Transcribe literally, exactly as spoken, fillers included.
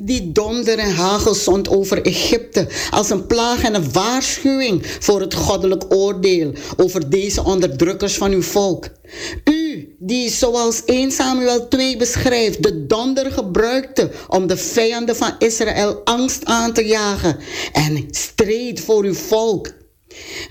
die donder en hagel zond over Egypte als een plaag en een waarschuwing voor het goddelijk oordeel over deze onderdrukkers van uw volk. U, die zoals één Samuel twee beschrijft, de donder gebruikte om de vijanden van Israël angst aan te jagen en streed voor uw volk.